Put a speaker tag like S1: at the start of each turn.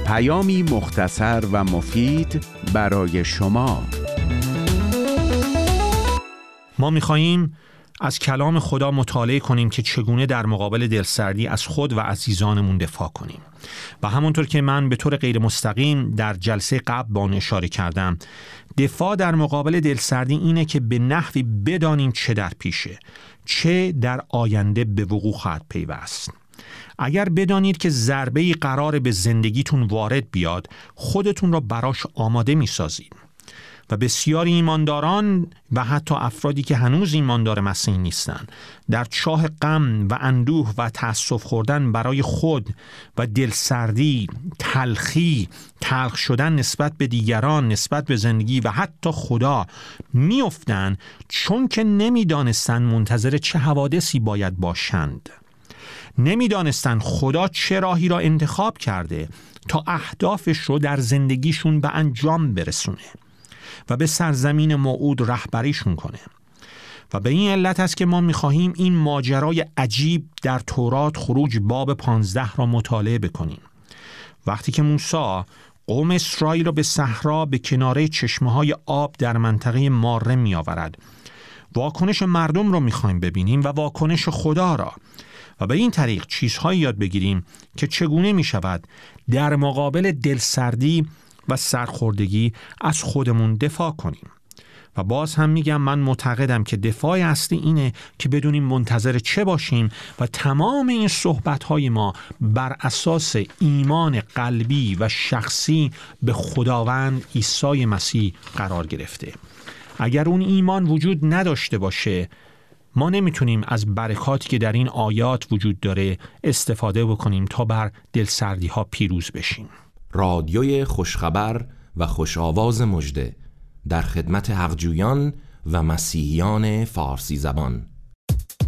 S1: پیامی مختصر و مفید برای شما.
S2: ما می‌خواهیم از کلام خدا مطالعه کنیم که چگونه در مقابل دلسردی از خود و عزیزانمون دفاع کنیم. و همونطور که من به طور غیر مستقیم در جلسه قبل با آن اشاره کردم، دفاع در مقابل دلسردی اینه که به نحوی بدانیم چه در پیشه، چه در آینده به وقوع خواهد پیوست. اگر بدانید که ضربه‌ای قراره به زندگیتون وارد بیاد، خودتون را براش آماده می‌سازید. و بسیاری ایمانداران و حتی افرادی که هنوز ایماندار مسیحی نیستن، در چاه غم و اندوه و تأسف خوردن برای خود و دلسردی، تلخ شدن نسبت به دیگران، نسبت به زندگی و حتی خدا میافتن، چون که نمیدانستن منتظر چه حوادثی باید باشند. نمیدانستن خدا چه راهی را انتخاب کرده تا اهدافش رو در زندگیشون به انجام برسونه و به سرزمین موعود رهبریشون کنه. و به این علت است که ما می‌خواهیم این ماجرای عجیب در تورات خروج باب 15 را مطالعه بکنیم. وقتی که موسی قوم اسرائیل را به صحرا به کناره چشمه‌های آب در منطقه ماره می‌آورد، واکنش مردم را می‌خوایم ببینیم و واکنش خدا را، و به این طریق چیزهایی یاد بگیریم که چگونه می‌شود در مقابل دلسردی و سرخوردگی از خودمون دفاع کنیم. و باز هم میگم، من معتقدم که دفاع اصلی اینه که بدونیم منتظر چه باشیم و تمام این صحبت‌های ما بر اساس ایمان قلبی و شخصی به خداوند عیسی مسیح قرار گرفته. اگر اون ایمان وجود نداشته باشه، ما نمیتونیم از برکاتی که در این آیات وجود داره استفاده بکنیم تا بر دلسردی‌ها پیروز بشیم.
S3: رادیوی خوشخبر و خوشآواز مژده در خدمت حقجویان و مسیحیان فارسی زبان.